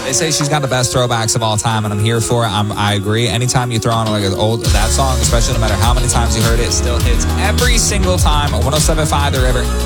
They say she's got the best throwbacks of all time, and I'm here for it. I agree. Anytime you throw on like that song, especially no matter how many times you heard it, it still hits every single time. 107.5 The River.